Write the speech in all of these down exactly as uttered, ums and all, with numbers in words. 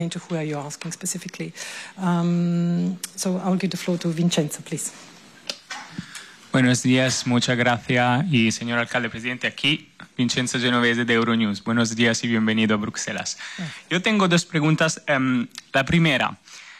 To who are you asking specifically? Um, so I'll give the floor to Vincenzo, please. Buenos días, muchas gracias. Y señor alcalde presidente, aquí Vincenzo Genovese de Euronews. Buenos días y bienvenido a Bruselas. Yo tengo dos preguntas. Um, la primera,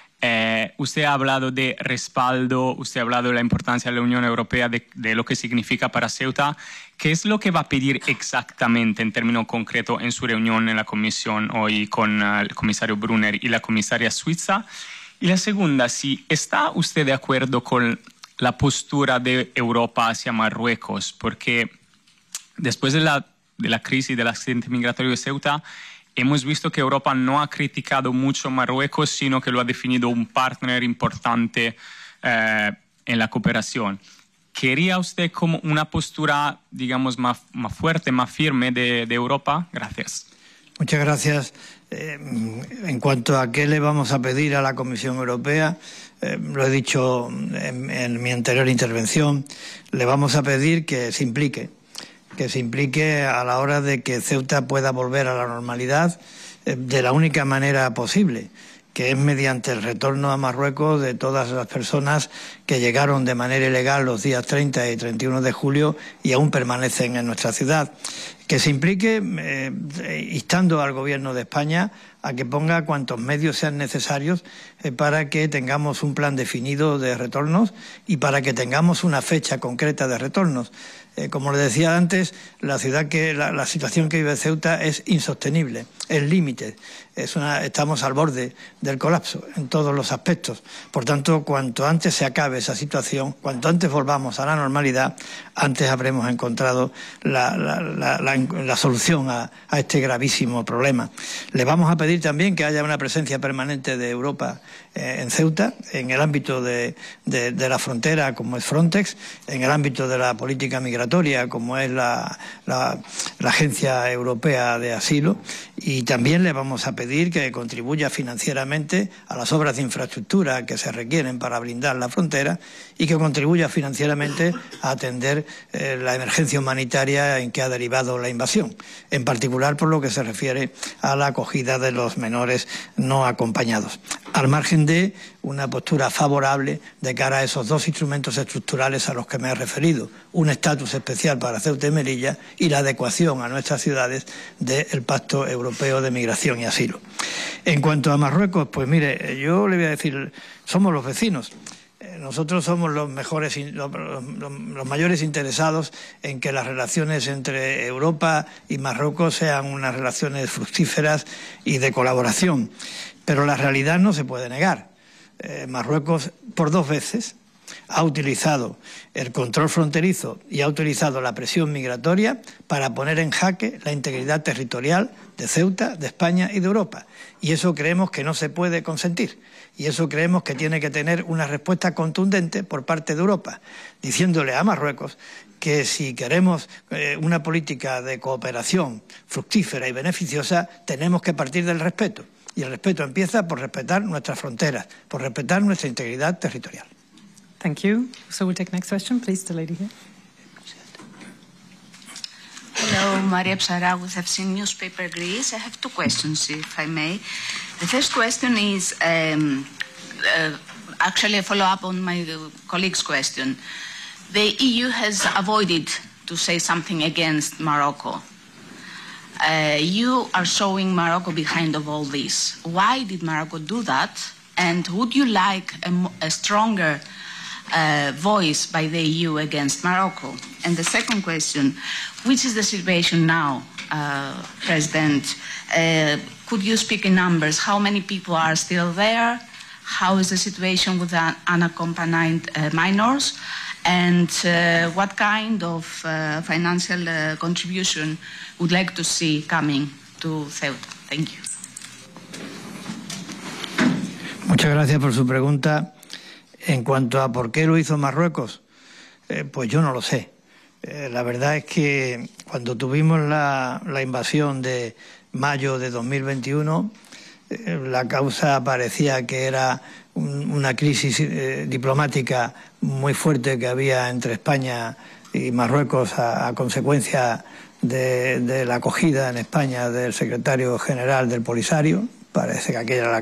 eh, usted ha hablado de respaldo, usted ha hablado de la importancia de la Unión Europea, de, de lo que significa para Ceuta. ¿Qué es lo que va a pedir exactamente en términos concretos en su reunión en la comisión hoy con uh, el comisario Brunner y la comisaria Suiza? Y la segunda, si está usted de acuerdo con la postura de Europa hacia Marruecos, porque después de la, de la crisis del accidente migratorio de Ceuta, hemos visto que Europa no ha criticado mucho a Marruecos, sino que lo ha definido un partner importante eh, en la cooperación. ¿Quería usted como una postura, digamos, más, más fuerte, más firme de, de Europa? Gracias. Muchas gracias. Eh, en cuanto a qué le vamos a pedir a la Comisión Europea, eh, lo he dicho en, en mi anterior intervención, le vamos a pedir que se implique, que se implique a la hora de que Ceuta pueda volver a la normalidad eh, de la única manera posible, que es mediante el retorno a Marruecos de todas las personas que llegaron de manera ilegal los días treinta y treinta y uno de julio y aún permanecen en nuestra ciudad. Que se implique eh, instando al Gobierno de España a que ponga cuantos medios sean necesarios eh, para que tengamos un plan definido de retornos y para que tengamos una fecha concreta de retornos. Eh, como le decía antes, la ciudad que la, la situación que vive Ceuta es insostenible, es límite, es una, estamos al borde del colapso en todos los aspectos. Por tanto, cuanto antes se acabe esa situación, cuanto antes volvamos a la normalidad, antes habremos encontrado la, la, la, la, la solución a, a este gravísimo problema. Le vamos a pedir también que haya una presencia permanente de Europa eh, en Ceuta, en el ámbito de, de, de la frontera, como es Frontex, en el ámbito de la política migratoria, como es la, la, la Agencia Europea de Asilo, y también le vamos a pedir que contribuya financieramente a las obras de infraestructura que se requieren para blindar la frontera y que contribuya financieramente a atender eh, la emergencia humanitaria en que ha derivado la invasión, en particular por lo que se refiere a la acogida de los menores no acompañados, al margen de una postura favorable de cara a esos dos instrumentos estructurales a los que me he referido, un estatus especial para Ceuta y Melilla y la adecuación a nuestras ciudades del Pacto Europeo de Migración y Asilo. En cuanto a Marruecos, pues mire, yo le voy a decir, somos los vecinos. Nosotros somos los mejores, los, los, los mayores interesados en que las relaciones entre Europa y Marruecos sean unas relaciones fructíferas y de colaboración. Pero la realidad no se puede negar. Eh, Marruecos, por dos veces, ha utilizado el control fronterizo y ha utilizado la presión migratoria para poner en jaque la integridad territorial de Ceuta, de España y de Europa. Y eso creemos que no se puede consentir. Y eso creemos que tiene que tener una respuesta contundente por parte de Europa, diciéndole a Marruecos que si queremos eh, una política de cooperación fructífera y beneficiosa, tenemos que partir del respeto. Y el respeto empieza por respetar nuestras fronteras, por respetar nuestra integridad territorial. Thank you. So we'll take next question, please, the lady here. Hello, Maria Psara with F C Newspaper Greece. I have two questions, if I may. The first question is um, uh, actually a follow-up on my colleague's question. The E U has avoided to say something against Morocco. Uh, you are showing Morocco behind of all this. Why did Morocco do that? And would you like a, a stronger uh, voice by the E U against Morocco? And the second question, which is the situation now, uh, President? Uh, could you speak in numbers? How many people are still there? How is the situation with the unaccompanied uh, minors? And uh, what kind of uh, financial uh, contribution would like to see coming to Ceuta? Thank you. Muchas gracias por su pregunta. En cuanto a por qué lo hizo Marruecos, eh, pues yo no lo sé. Eh, la verdad es que cuando tuvimos la, la invasión de mayo de dos mil veintiuno, eh, la causa parecía que era un, una crisis eh, diplomática muy fuerte que había entre España y Marruecos a, a consecuencia de, de la acogida en España del secretario general del Polisario, Parece que aquella era la